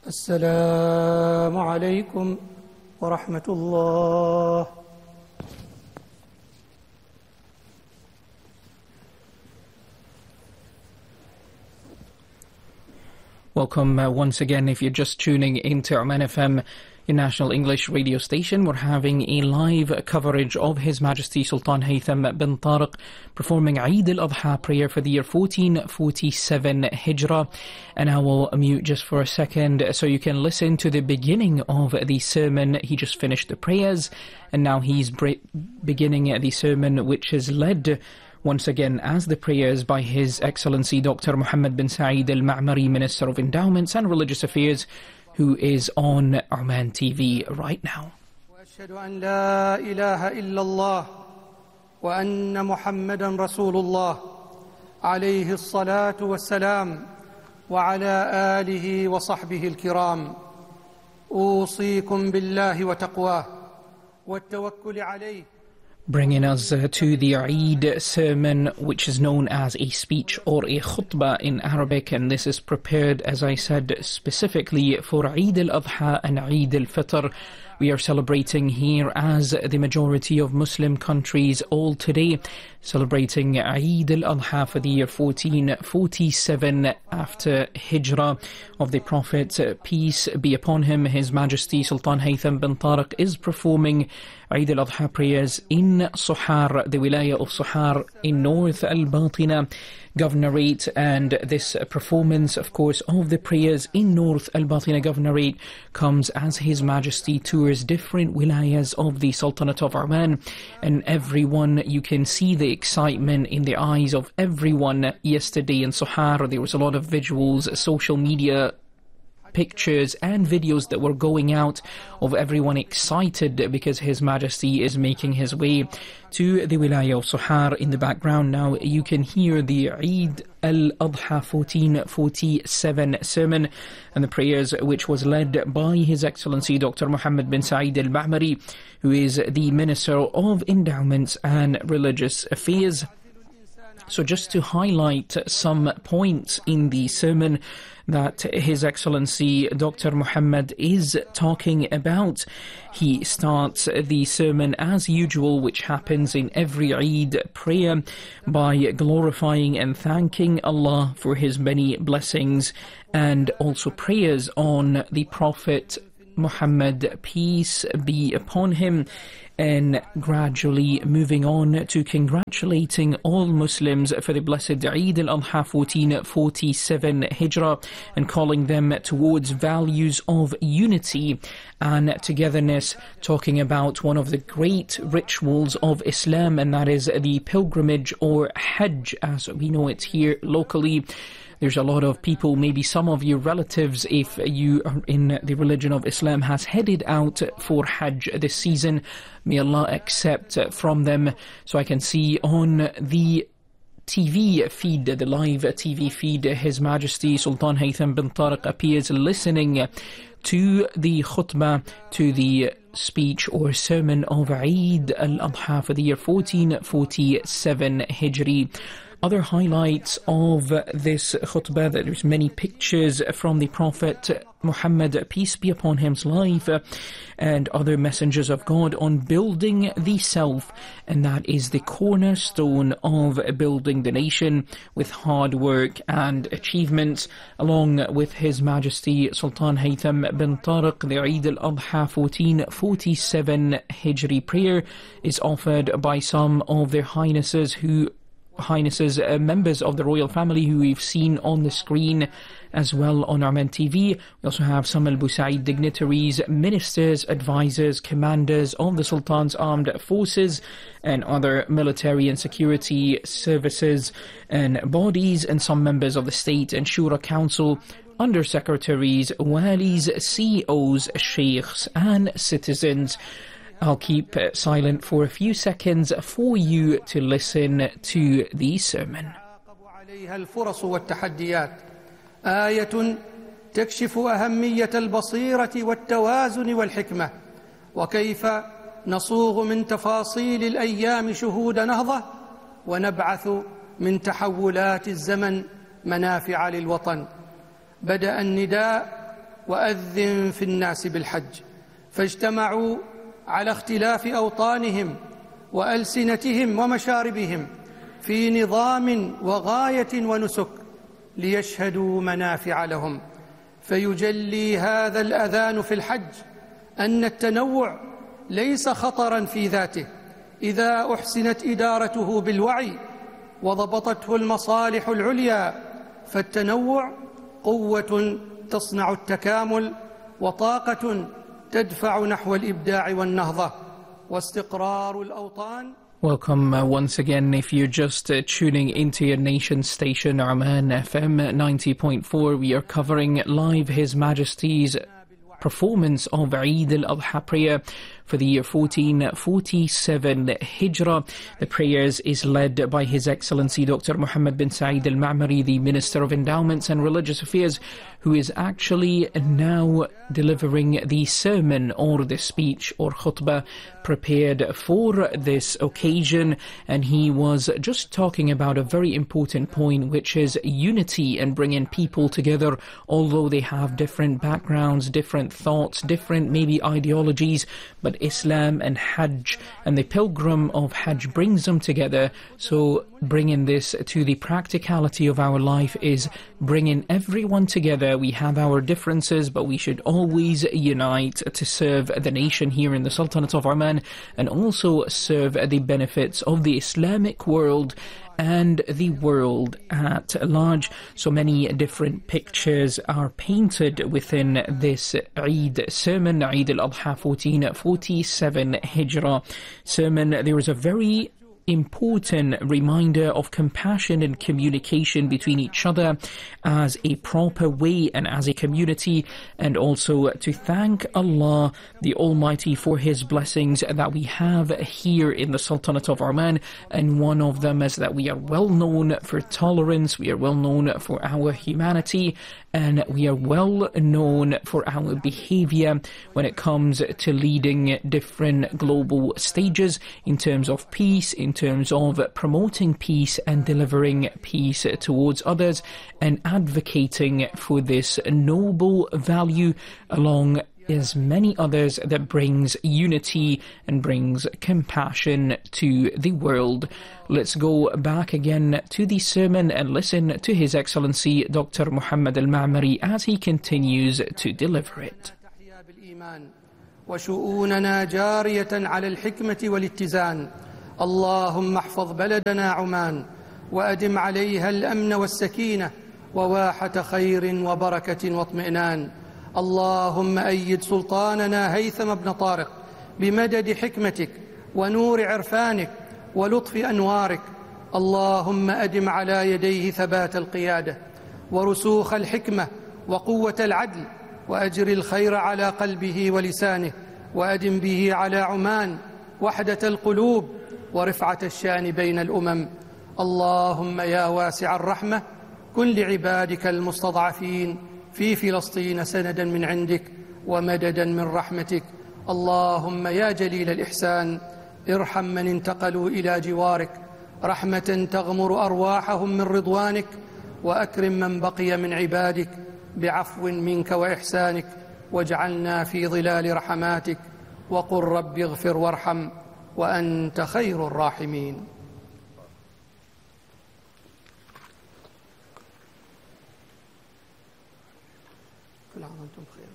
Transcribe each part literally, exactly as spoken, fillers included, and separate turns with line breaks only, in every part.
السلام عليكم ورحمة الله.
Welcome uh, once again. If you're just tuning into Oman F M, your national English radio station, we're having a live coverage of His Majesty Sultan Haytham bin Tariq performing Eid al-Adha prayer for the year fourteen forty-seven Hijrah. And I will mute just for a second so you can listen to the beginning of the sermon. He just finished the prayers and now he's beginning the sermon, which is led once again as the prayers by His Excellency Doctor Mohammed bin Saeed Al-Ma'mari, Minister of Endowments and Religious Affairs, who is on Oman T V right now.
وأشهد أن لا إله إلا الله وأن محمدا رسول الله عليه الصلاة والسلام وعلى آله وصحبه الكرام. أوصيكم بالله وتقواه والتوكل عليه.
Bringing us uh, to the Eid sermon, which is known as a speech or a khutbah in Arabic, and this is prepared, as I said, specifically for Eid al-Adha and Eid al-Fitr. We are celebrating here, as the majority of Muslim countries all today, celebrating Eid al-Adha for the year fourteen forty-seven after Hijrah of the Prophet, peace be upon him. His Majesty Sultan Haytham bin Tariq is performing Eid al-Adha prayers in Sohar, the Wilaya of Sohar in North Al-Batina Governorate, and this performance, of course, of the prayers in North Al-Batina Governorate comes as His Majesty tours different wilayas of the Sultanate of Oman, and everyone, you can see the excitement in the eyes of everyone. Yesterday in Sohar, there was a lot of visuals, social media pictures and videos that were going out of everyone excited because His Majesty is making his way to the Wilaya of Sohar. In the background now you can hear the Eid al-Adha fourteen forty-seven sermon and the prayers, which was led by His Excellency Doctor Mohammed bin Saeed Al-Ma'mari, who is the Minister of Endowments and Religious Affairs. So just to highlight some points in the sermon that His Excellency Doctor Mohammed is talking about, he starts the sermon as usual, which happens in every Eid prayer, by glorifying and thanking Allah for His many blessings, and also prayers on the Prophet Muhammad, peace be upon him, and gradually moving on to congratulating all Muslims for the blessed Eid al-Adha fourteen forty-seven Hijrah, and calling them towards values of unity and togetherness, talking about one of the great rituals of Islam, and that is the pilgrimage or Hajj as we know it here locally. There's a lot of people, maybe some of your relatives, if you are in the religion of Islam, has headed out for Hajj this season. May Allah accept from them. So I can see on the T V feed, the live T V feed, His Majesty Sultan Haytham bin Tariq appears listening to the khutbah, to the speech or sermon of Eid al-Adha for the year fourteen forty-seven Hijri. Other highlights of this khutbah, that there's many pictures from the Prophet Muhammad, peace be upon him's life, and other messengers of God on building the self, and that is the cornerstone of building the nation with hard work and achievements. Along with His Majesty Sultan Haytham bin Tariq, the Eid al-Adha fourteen forty-seven Hijri prayer is offered by some of their highnesses who Highnesses, uh, members of the royal family who we've seen on the screen as well on Oman T V. We also have some Al Busaid dignitaries, ministers, advisors, commanders of the Sultan's armed forces and other military and security services and bodies, and some members of the State and Shura Council, undersecretaries, walis, C E Os, sheikhs and citizens. I'll keep silent for a few seconds for you to listen to the sermon.
عليها الفرص والتحديات آية تكشف أهمية البصيرة والتوازن والحكمة، وكيف نصوغ من تفاصيل الأيام شهود نهضة، ونبعث من تحولات الزمن منافع للوطن. بدأ النداء وأذن في الناس بالحج، فاجتمعوا على اختلاف أوطانهم وألسنتهم ومشاربهم في نظام وغاية ونسك ليشهدوا منافع لهم. فيجلي هذا الأذان في الحج أن التنوع ليس خطراً في ذاته إذا أحسنت إدارته بالوعي وضبطته المصالح العليا، فالتنوع قوة تصنع التكامل وطاقة تدفع نحو الإبداع والنهضة واستقرار الأوطان.
Welcome uh, once again if you're just uh, tuning into your nation station, Oman F M ninety point four. We are covering live His Majesty's performance of Eid al-Adha prayer for the year fourteen forty-seven Hijrah. The prayers is led by His Excellency Doctor Mohammed bin Saeed al-Ma'mari, the Minister of Endowments and Religious Affairs, who is actually now delivering the sermon or the speech or khutbah prepared for this occasion. And he was just talking about a very important point, which is unity and bringing people together, although they have different backgrounds, different thoughts, different maybe ideologies, but Islam and Hajj and the pilgrim of Hajj brings them together. So bringing this to the practicality of our life is bringing everyone together. We have our differences, but we should always unite to serve the nation here in the Sultanate of Oman and also serve the benefits of the Islamic world and the world at large. So many different pictures are painted within this Eid sermon, Eid al-Adha fourteen forty-seven Hijrah sermon. There is a very important reminder of compassion and communication between each other as a proper way and as a community, and also to thank Allah the Almighty for His blessings that we have here in the Sultanate of Oman. And one of them is that we are well known for tolerance, we are well known for our humanity, and we are well known for our behavior when it comes to leading different global stages in terms of peace, in terms of promoting peace and delivering peace towards others, and advocating for this noble value along as many others that brings unity and brings compassion to the world. Let's go back again to the sermon and listen to His Excellency Doctor Mohammed al-Ma'mari as he continues to deliver it.
وشؤوننا جارية على الحكمة والاتزان. اللهم احفظ بلدنا عمان وأدم عليها الأمن والسكينة وواحة خير وبركة واطمئنان. اللهم أيد سلطاننا هيثم بن طارق بمدد حكمتك ونور عرفانك ولطف أنوارك. اللهم أدم على يديه ثبات القيادة ورسوخ الحكمة وقوة العدل، وأجر الخير على قلبه ولسانه، وأدم به على عمان وحدة القلوب ورفعة الشان بين الأمم. اللهم يا واسع الرحمة كن لعبادك المستضعفين في فلسطين سندا من عندك ومددا من رحمتك. اللهم يا جليل الإحسان ارحم من انتقلوا إلى جوارك رحمة تغمر أرواحهم من رضوانك، وأكرم من بقي من عبادك بعفو منك وإحسانك، واجعلنا في ظلال رحماتك، وقل رب اغفر وارحم وأنت خير الراحمين. كل عام وأنتم بخير.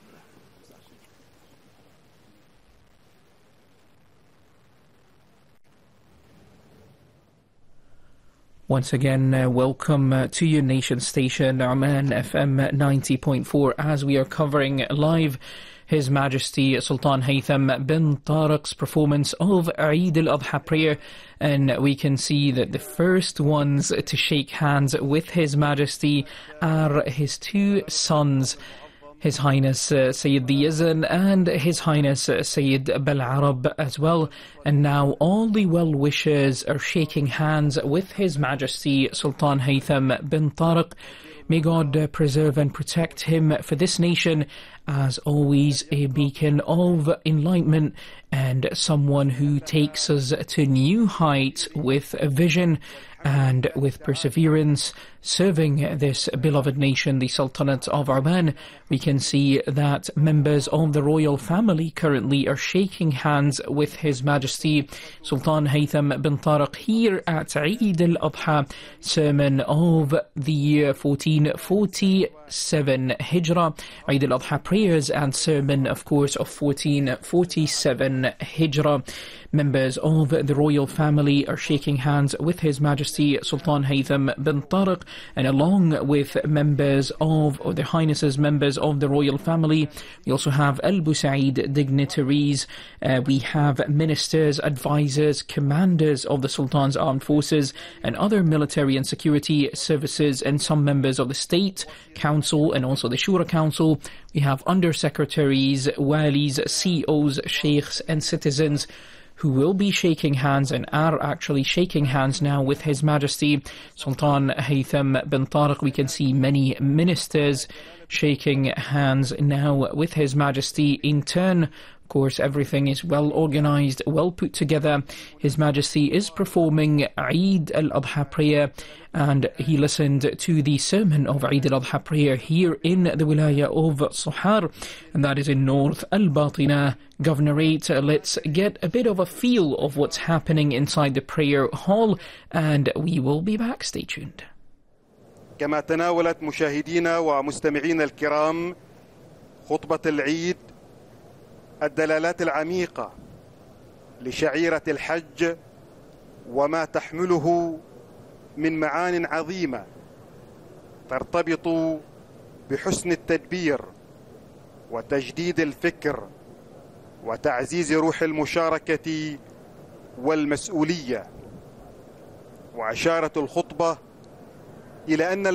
Once again, uh, welcome uh, to your nation station, Oman F M ninety point four, as we are covering live His Majesty Sultan Haytham bin Tariq's performance of Eid al-Adha prayer. And we can see that the first ones to shake hands with His Majesty are his two sons, His Highness uh, Sayyid Diyazan and His Highness uh, Sayyid Bal'arab as well. And now all the well-wishers are shaking hands with His Majesty Sultan Haytham bin Tariq. May God uh, preserve and protect him for this nation, as always a beacon of enlightenment and someone who takes us to new heights with a vision and with perseverance serving this beloved nation, the Sultanate of Oman. We can see that members of the royal family currently are shaking hands with His Majesty Sultan Haytham bin Tariq here at Eid al-Adha sermon of the year fourteen forty-seven Hijrah, Eid al-Adha prayers and sermon, of course, of fourteen forty-seven Hijrah. Members of the royal family are shaking hands with His Majesty Sultan Haytham bin Tariq, and along with members of, or Their Highnesses, members of the royal family, we also have Al Busaid dignitaries, uh, we have ministers, advisors, commanders of the Sultan's armed forces and other military and security services, and some members of the State Council and also the Shura Council. We have undersecretaries, walis, C Os, sheikhs and citizens who will be shaking hands and are actually shaking hands now with His Majesty Sultan Haytham bin Tariq. We can see many ministers shaking hands now with His Majesty in turn. Of course, everything is well organized, well put together. His Majesty is performing Eid al-Adha prayer, and he listened to the sermon of Eid al-Adha prayer here in the Wilaya of Sohar, and that is in North Al-Batina Governorate. Let's get a bit of a feel of what's happening inside the prayer hall, and we will be back. Stay tuned.
كما تناولت مشاهدينا ومستمعينا الكرام خطبة العيد الدلالات العميقة لشعيرة الحج وما تحمله من معان عظيمة ترتبط بحسن التدبير وتجديد الفكر وتعزيز روح المشاركة والمسؤولية. وأشارت الخطبة إلى أن